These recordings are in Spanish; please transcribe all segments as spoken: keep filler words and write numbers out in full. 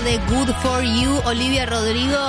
de Good For You, Olivia Rodrigo.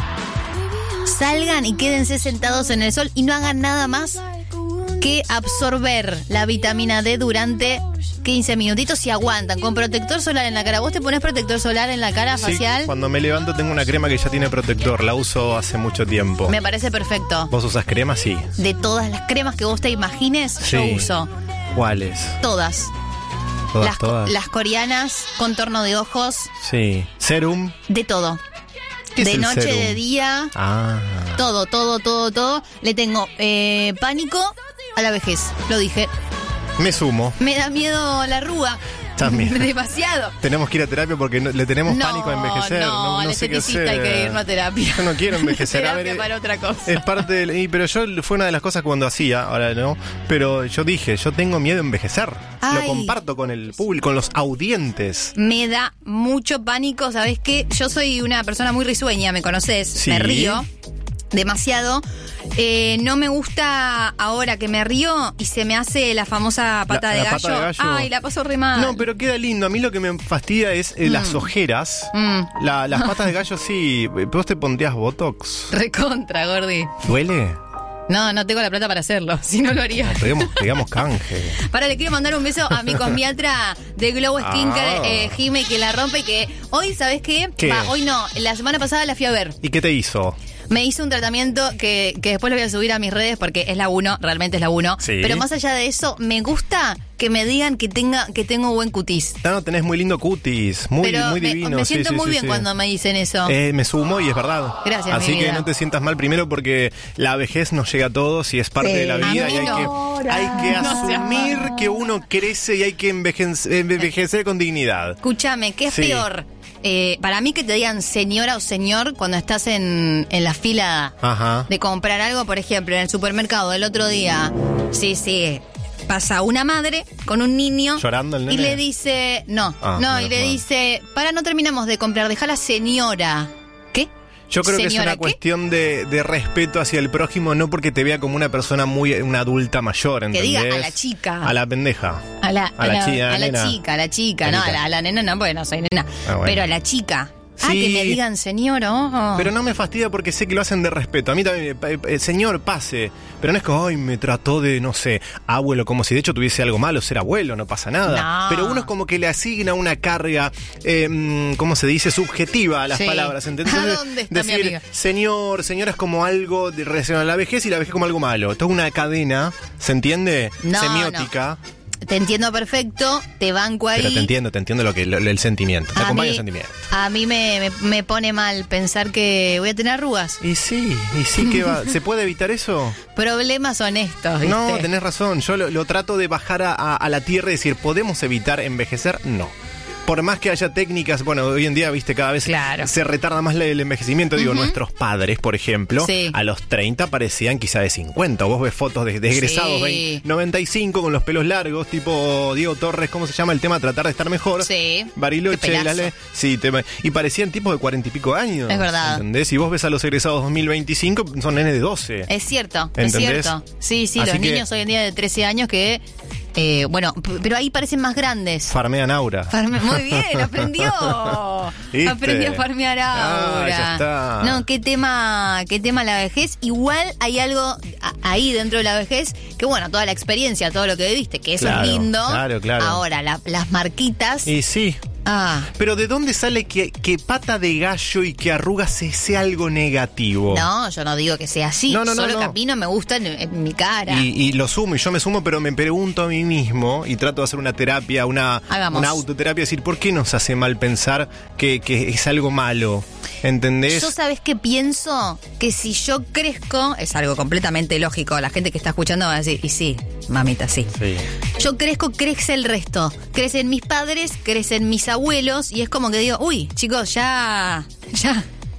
Salgan y quédense sentados en el sol y no hagan nada más que absorber la vitamina D durante quince minutitos y aguantan. Con protector solar en la cara. ¿Vos te pones protector solar en la cara Sí, facial? cuando me levanto tengo una crema que ya tiene protector. La uso hace mucho tiempo. Me parece perfecto. ¿Vos usas crema? Sí. De todas las cremas que vos te imagines, Sí. yo uso. ¿Cuáles? Todas. Todas, las, todas. las coreanas, contorno de ojos, Sí. Serum. de todo. ¿Qué es De el noche, serum? de día, Ah. todo, todo, todo, todo. Le tengo eh, pánico a la vejez, lo dije. Me sumo. Me da miedo la arruga. También. Demasiado. Tenemos que ir a terapia porque no- le tenemos No, pánico a envejecer. no, No, al no sé qué esteticista hacer. hay que irnos a terapia. Yo no quiero envejecer. A Terapia ver, para otra cosa. es parte del... y, pero yo, fue una de las cosas cuando hacía, ahora no, pero yo dije, yo tengo miedo a envejecer. Ay. Lo comparto con el público, con los audientes. Me da mucho pánico, ¿sabés qué? Yo soy una persona muy risueña, ¿me conoces? Sí. Me río demasiado. Eh, no me gusta ahora que me río y se me hace la famosa pata, La- de, la gallo. pata de gallo. Ay, la paso re mal. No, pero queda lindo. A mí lo que me fastidia es eh, las ojeras. Mm. La- las patas de gallo, sí. ¿Vos te pondrías Botox? Recontra, Gordi. ¿Duele? No, no tengo la plata para hacerlo, si no lo haría. Digamos, digamos canje. Para, le quiero mandar un beso a mi cosmiatra de Glow Skincare, Ah. eh, Jime, que la rompe y que hoy, ¿sabés qué? ¿Qué? Va, hoy no, la semana pasada la fui a ver. ¿Y qué te hizo? Me hizo un tratamiento que, que después lo voy a subir a mis redes porque es la uno, realmente es la uno. Sí. Pero más allá de eso, me gusta que me digan que tenga que tengo buen cutis. No, no, tenés muy lindo cutis. Muy, Pero muy me, divino. me sí, siento sí, muy sí, bien sí. cuando me dicen eso. Eh, me sumo y es verdad. Gracias, Así mi que vida. no te sientas mal primero porque la vejez nos llega a todos y es parte Sí. de la vida A y mí hay no. que, hay que No seas asumir que uno crece y hay que envejecer, envejecer con dignidad. Escúchame, ¿qué es Sí. peor? Eh, para mí que te digan señora o señor cuando estás en, en la fila Ajá. de comprar algo, por ejemplo, en el supermercado el otro día. Sí, sí. Pasa una madre con un niño ¿Llorando el y nene? le dice, no, Ah, no, y menos le mal. dice, para, no terminamos de comprar, deja la señora. ¿Qué? Yo creo que es Señora, una ¿qué? cuestión de, de respeto hacia el prójimo, no porque te vea como una persona muy, una adulta mayor, Que ¿entendés? diga a la chica. A la pendeja. A la, A la chi- a la a la nena. chica, a la chica, no, a Nenita. la, a la nena no, porque no soy nena. Ah, bueno. Pero a la chica. Ah, Sí. que me digan señor, oh. Pero no me fastidia porque sé que lo hacen de respeto. A mí también, eh, eh, señor, pase. Pero no es como, ay, me trató de, no sé, abuelo, como si de hecho tuviese algo malo ser abuelo, no pasa nada. No. Pero uno es como que le asigna una carga, eh, mm, ¿cómo se dice? Subjetiva a las Sí. palabras. ¿Entendés? ¿A dónde está mi Decir, amiga? señor, señora es como algo de relacionado a la vejez y la vejez como algo malo. Esto es una cadena, ¿se entiende? No, Semiótica. Te entiendo perfecto, te banco ahí. Pero te entiendo, te entiendo lo que lo- el sentimiento. Te A acompaña mí- el sentimiento. A mí me, me, me pone mal pensar que voy a tener arrugas. Y sí, y sí que va. ¿Se puede evitar eso? Problemas honestos, ¿viste? No, tenés razón. Yo lo, lo trato de bajar a, a- a la tierra y decir, ¿podemos evitar envejecer? No. Por más que haya técnicas, bueno, hoy en día, viste, cada vez Claro. se retarda más la- el envejecimiento. Digo, nuestros padres, por ejemplo, Sí. a los treinta parecían quizá de cincuenta. Vos ves fotos de, de egresados Sí. veinte, noventa y cinco con los pelos largos, tipo Diego Torres, ¿cómo se llama el tema? Tratar de estar mejor. Sí. Bariloche, Qué pelazo. Lale. Sí, te- y parecían tipos de cuarenta y pico años. Es verdad. ¿Entendés? Y vos ves a los egresados dos mil veinticinco, son nenes de doce. Es cierto, es ¿Entendés? cierto. Sí, sí, Así los que- niños hoy en día de trece años que... eh, bueno, p- pero ahí parecen más grandes. Farmean aura. Farme- Muy bien, aprendió. ¿Viste? Aprendió a farmear Ah, ahora. ya está. No, qué tema, qué tema la vejez. Igual hay algo a- ahí dentro de la vejez que, bueno, toda la experiencia, todo lo que viviste, que eso Claro, es lindo. claro, claro. Ahora, la- las marquitas. Y sí. Ah, Pero ¿de dónde sale que, que pata de gallo y que arrugas se- sea algo negativo? no, yo no digo que sea así. No, no, no, Solo no. que a mí no me gusta en, en mi cara. Y, y lo sumo, y yo me sumo, pero me pregunto a mí mismo y trato de hacer una terapia, una, Hagamos. una autoterapia, decir, ¿por qué nos hace mal pensar que, que es algo malo? ¿Entendés? Yo, ¿sabes qué pienso? Que si yo crezco, es algo completamente lógico. La gente que está escuchando va a decir, y sí, mamita, sí. Sí. Yo crezco, crece el resto. Crecen mis padres, crecen mis abuelos, y es como que digo, uy, chicos, ya, ya,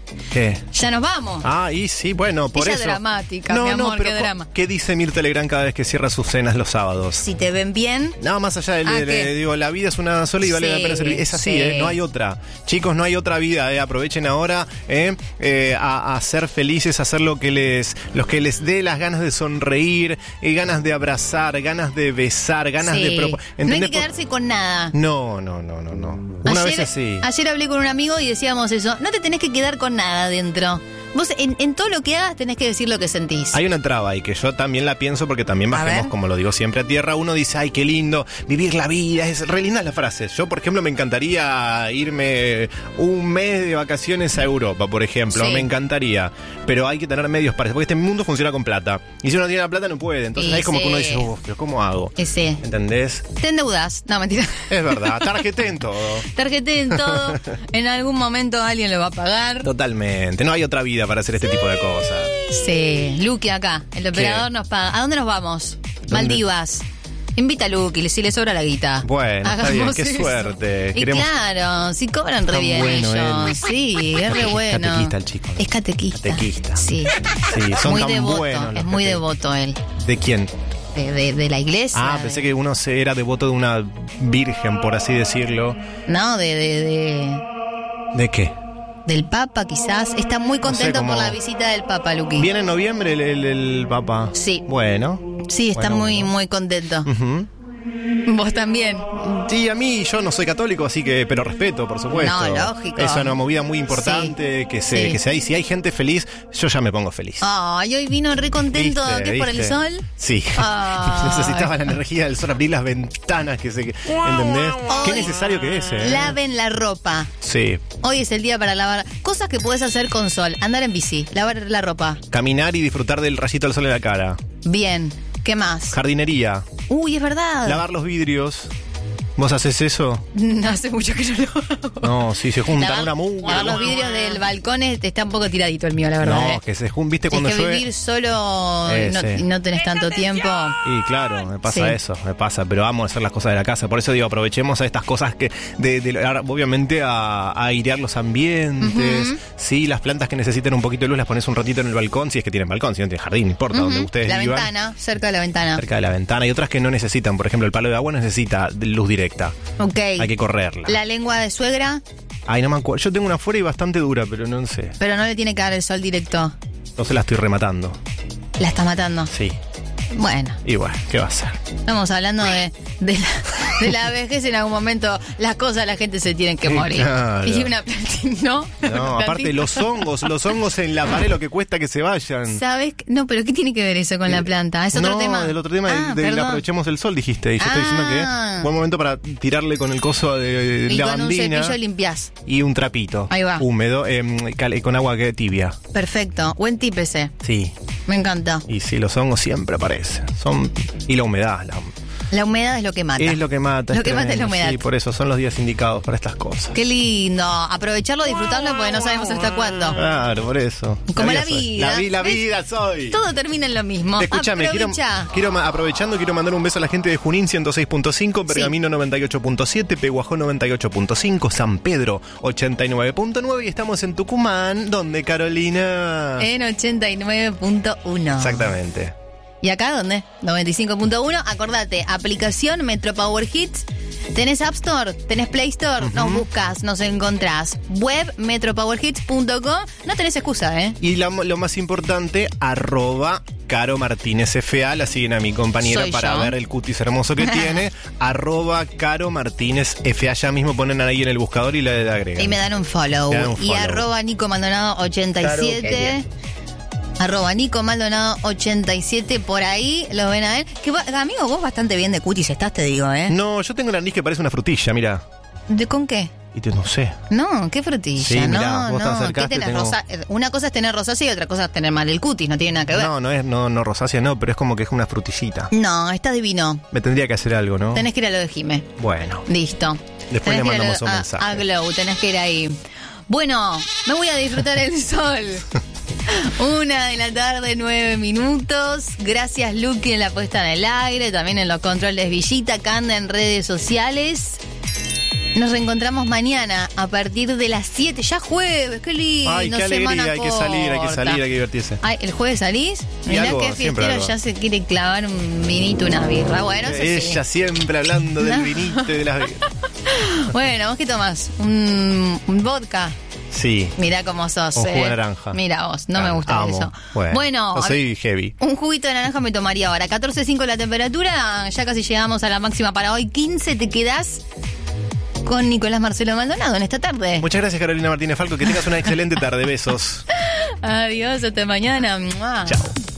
¿Qué? Ya nos vamos. Ah, y sí, bueno, por Ella eso. dramática, no, mi amor, no, pero qué co- drama. ¿Qué dice Mirta Legrand cada vez que cierra sus cenas los sábados? Si te ven bien, No, más allá del, Ah, de- ¿qué? de- digo, la vida es una sola y vale Sí, la pena servir. Es así, sí. ¿eh? No hay otra. Chicos, no hay otra vida, ¿eh? Aprovechen ahora, ¿eh? Eh, a, a ser felices, a hacer lo que les, los que les dé las ganas de sonreír, eh, ganas de abrazar, ganas de besar, ganas sí. de... propo- no hay ¿Entendés? que quedarse con nada. No, no, no, no, no. Una ayer, vez así. Ayer hablé con un amigo y decíamos eso. No te tenés que quedar con nada adentro. Vos en, en todo lo que hagas tenés que decir lo que sentís. Hay una traba ahí que yo también la pienso porque también A bajemos, ver. como lo digo siempre, a tierra. Uno dice, ay, qué lindo, vivir la vida, es re lindas las frases. Yo, por ejemplo, me encantaría irme un mes de vacaciones a Europa, por ejemplo. Sí. Me encantaría. Pero hay que tener medios para eso, porque este mundo funciona con plata. Y si uno tiene la plata, no puede. Entonces Y ahí es como sí. que uno dice, uff, pero ¿cómo hago? Ese. ¿Entendés? Te endeudas. No, mentira. Es verdad, tarjeten todo. Tarjeteen todo. En algún momento alguien lo va a pagar. Totalmente. No hay otra vida para hacer este tipo de cosas. Sí. Luqui acá. El operador nos paga. ¿A dónde nos vamos? Maldivas. Invita a Luqui, si le sobra la guita. Bueno, está bien, Hagamos qué eso. suerte. Y Queremos- claro, si cobran re Tan bien bueno ellos. él. Sí, es re bueno. Catequista el chico. Es catequista. Catequista. Sí. Sí, son muy tan devoto, buenos los es muy cate- devoto él. ¿De quién? De, de- de la iglesia. Ah, de- pensé que uno se era devoto de una virgen, por así decirlo. No, de, de, de- ¿De qué? del Papa quizás. Está muy contento cómo- por la visita del Papa, Luqui. ¿Viene en noviembre el, el, el Papa? Sí. Bueno. Sí, está Bueno, muy, bueno. muy contento. Ujú. Vos también. Sí, a mí yo no soy católico, así que, pero respeto, por supuesto. No, lógico. Es una movida muy importante, Sí, que se, sí. que se hay, si hay gente feliz, yo ya me pongo feliz. Ay, hoy vino re contento. ¿Viste? ¿Qué por el ¿Viste? sol? Sí. Ay. Necesitaba la energía del sol, abrir las ventanas, que se, ¿entendés? Qué Hoy necesario que es, ¿eh? Laven la ropa. Sí. Hoy es el día para lavar. Cosas que puedes hacer con sol. Andar en bici, lavar la ropa. Caminar y disfrutar del rayito del sol en la cara. Bien. ¿Qué más? Jardinería. Uy, es verdad. Lavar los vidrios. ¿Vos haces eso? No, hace mucho que no lo hago. No, sí, se juntan Lavar- una mugre. lavar los vidrios del balcón es- está un poco tiradito el mío, la verdad. No, ¿eh? que se juntan, ¿viste Es cuando que llueve? vivir solo Eh, no, sí. no tenés tanto tiempo. Y claro, me pasa Sí. eso, me pasa, pero amo hacer las cosas de la casa. Por eso digo, aprovechemos a estas cosas que, de, de- ahora, obviamente, a, a airear los ambientes. Ujú. Sí, las plantas que necesiten un poquito de luz las pones un ratito en el balcón, si es que tienen balcón, si no tienen jardín, no importa, donde Ujú. ustedes La vivan. ventana, cerca de la ventana. Cerca de la ventana. Y otras que no necesitan, por ejemplo, el palo de agua necesita de luz directa. Ok. Hay que correrla. La lengua de suegra, Ay, no me acuerdo. Yo tengo una afuera y bastante dura, pero no sé. pero no le tiene que dar el sol directo. Entonces la estoy rematando. La está matando. Sí. Bueno, Y bueno, ¿qué va a ser? estamos hablando de, de, la, de la vejez. En algún momento las cosas, la gente se tienen que morir. Claro. Y una plantita, ¿no? No, aparte los hongos, los hongos en la pared, lo que cuesta que se vayan. ¿Sabes? qué? No, pero ¿qué tiene que ver eso con la planta? Es otro no, tema. del otro tema, Ah, de, de perdón. aprovechemos el sol, dijiste. Y yo estoy diciendo Ah. que buen momento para tirarle con el coso de, de Y con un lavandina cepillo limpiás. y un trapito Ahí va. húmedo, em, cal- con agua que tibia. Perfecto. Buen tip ese. Sí. Me encanta. Y sí, los hongos siempre aparecen. Son y la humedad, la- La humedad es lo que mata. es lo que mata. Lo que mata es la tremendo. humedad. Sí, por eso son los días indicados para estas cosas. Qué lindo. Aprovecharlo, disfrutarlo, porque no sabemos hasta cuándo. Claro, por eso. Como la soy. vida. La, vi- la ¿Ves? vida soy. Todo termina en lo mismo. Escúchame, quiero, Aprovecha. quiero ma- aprovechando, quiero mandar un beso a la gente de Junín ciento seis punto cinco, Pergamino noventa y ocho punto siete, Peguajó noventa y ocho punto cinco, San Pedro ochenta y nueve punto nueve y estamos en Tucumán, donde Carolina. En ochenta y nueve punto uno. Exactamente. ¿Y acá dónde? noventa y cinco punto uno. Acordate, aplicación Metro Power Hits. ¿Tenés App Store? ¿Tenés Play Store? Nos buscas, nos encontrás. Web metro power hits punto com. No tenés excusa, ¿eh? Y la- lo más importante, arroba Caro Martínez F A, la siguen a mi compañera Soy para yo. ver el cutis hermoso que tiene. Arroba Caro Martínez F A, ya mismo ponen ahí en el buscador y le agregan. Y me dan un follow. Te dan un Y follow. arroba Nico Maldonado ochenta y siete. Arroba Nico Maldonado ochenta y siete. Por ahí los ven a él. Que va- amigo, vos bastante bien de cutis estás, te digo, ¿eh? No, yo tengo la nariz que parece una frutilla, mira. ¿De con qué? Y te, no sé. No, qué frutilla. Sí, no, mirá, vos te no. ¿Qué acercaste, tenés tengo- rosa- Una cosa es tener rosácea y otra cosa es tener mal el cutis. No tiene nada que ver. No, no es, no, no rosácea, no, pero es como que es una frutillita. No, estás divino. Me tendría que hacer algo, ¿no? Tenés que ir a lo de Jime. Bueno. Listo. Después Tenés le que ir a mandamos lo- un a- mensaje. A Glow, tenés que ir ahí. Bueno, me voy a disfrutar el sol. Una de la tarde, nueve minutos. Gracias, Luqui, en la puesta en el aire. También en los controles Villita, que anda en redes sociales. Nos reencontramos mañana a partir de las siete. Ya jueves, qué lindo. Ay, qué semana alegría, hay que salir, hay que salir, hay que divertirse. Ay, ¿el jueves salís? Y Mirá algo, qué siempre fiestero, algo. ya se quiere clavar un vinito, una birra. Bueno, eso Ella sí. siempre hablando del No. vinito y de las birras. Bueno, ¿vos qué tomás? Un, un vodka. Sí. Mirá cómo sos. Un jugo eh. de naranja. Mira vos, no Ah, me gusta amo. eso. Bueno, Bueno, no a soy heavy. un juguito de naranja me tomaría ahora. catorce punto cinco la temperatura, ya casi llegamos a la máxima para hoy. quince, te quedás con Nicolás Marcelo Maldonado en esta tarde. Muchas gracias, Carolina Martínez Falco. Que tengas una excelente tarde. Besos. Adiós, hasta mañana. ¡Mua! Chao.